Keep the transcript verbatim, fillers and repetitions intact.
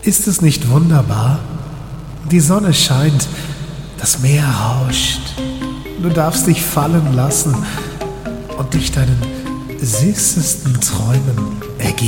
Ist es nicht wunderbar? Die Sonne scheint, das Meer rauscht. Du darfst dich fallen lassen und dich deinen süßesten Träumen ergeben.